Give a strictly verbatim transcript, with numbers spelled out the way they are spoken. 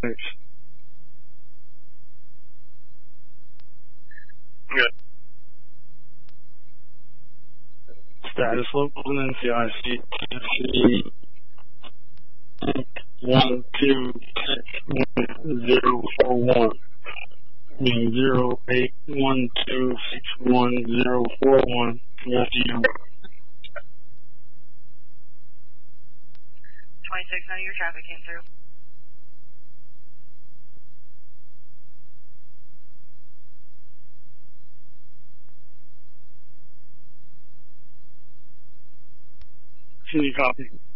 Thanks. Good. Status local N C I C Tennessee one two six one zero four one. Mean zero eight one two six one zero four one. F D M. twenty-six, none of your traffic came through. Can you copy?